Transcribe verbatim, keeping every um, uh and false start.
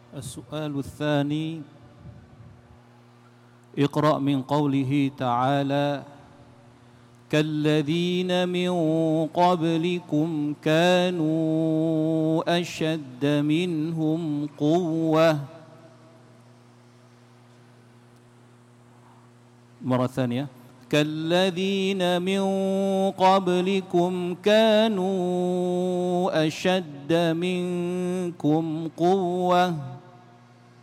السؤال الثاني: اقرأ من قوله تعالى: كالذين من قبلكم كانوا أشد منهم قوة. مرة ثانية: كالذين من قبلكم كانوا أشد منكم قوة